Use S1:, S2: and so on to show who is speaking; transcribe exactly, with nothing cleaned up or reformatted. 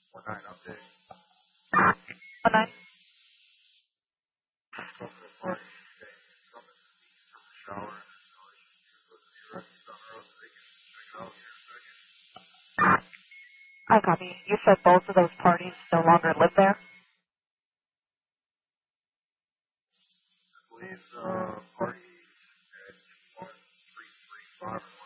S1: One nine update.
S2: One nine.
S1: Party. Shower.
S2: I copy. You said both of those parties no longer live there?
S1: I believe the party at one three three five.